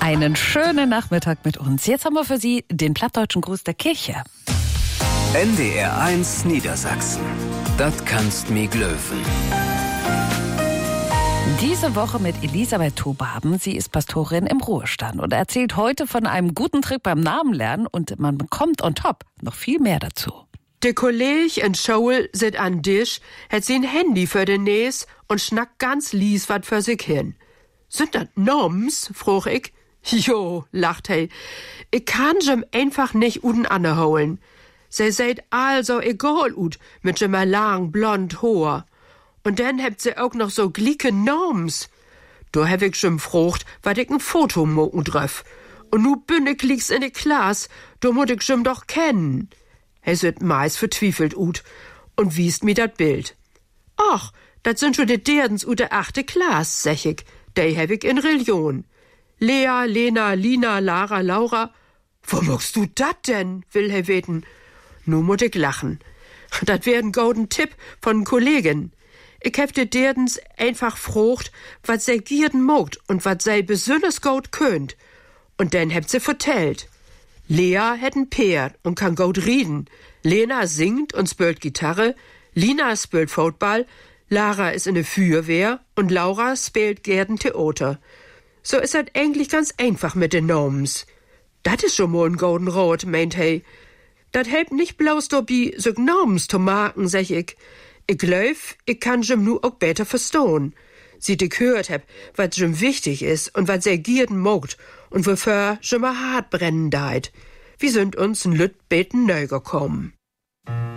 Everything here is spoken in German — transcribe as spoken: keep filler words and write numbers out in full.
Einen schönen Nachmittag mit uns. Jetzt haben wir für Sie den plattdeutschen Gruß der Kirche. N D R eins Niedersachsen. Das kannst mi glöwen. Diese Woche mit Elisabeth Tobaben. Sie ist Pastorin im Ruhestand und erzählt heute von einem guten Trick beim Namenlernen und man bekommt on top noch viel mehr dazu. De Kolleg in Schule sit an Tisch, hat sein Handy für den Näs und schnackt ganz lies wat für sich hin. Sind dat Noms? Fruch ich. Jo, lacht he. Ich kann jem einfach nicht uden anholen. Se seid also egal ut mit jem lang blond Haar. Und dann habt sie auch noch so glicke Noms. Da hab ich jem frucht, wat ich ein Foto moken dröff. Und nu bin ich lieg's in de Klasse, da mut ich jem doch kennen. He sit meist vertwiefelt ut und wiest mir dat Bild. Ach, dat sind schon de Derdens ut der achte Klasse, sech ich. De hab ich in Religion. Lea, Lena, Lina, Lara, Laura. Wo muckst du dat denn, will he weten. Nu mut ich lachen. Dat wär ein golden Tipp von Kollegen. Ich hab de Derdens einfach frucht, wat sei gierden mogt und wat sei besonders gut könnt. Und dann habt sie vertellt. Lea hat ein Pferd und kann gut reden. Lena singt und spielt Gitarre. Lina spielt Football. Lara ist in der Feuerwehr und Laura spielt gern Theater. So ist das eigentlich ganz einfach mit den Noms. Dat is schon mal ein golden Rot, meint he. Dat helpt nicht bloß dabei, so Noms zu machen, sag ich. Ich glaub, ich kann jem nu auch besser verstehen. Sie ich gehört hab, wat jem wichtig ist und wat sehr gierden mogt und wofür jem a hart brennen deit. Wir sind uns n Lüt beten neu gekommen.